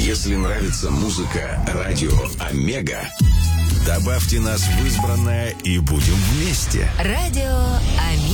Если нравится музыка «Радио Омега», добавьте нас в избранное и будем вместе. Радио Омега.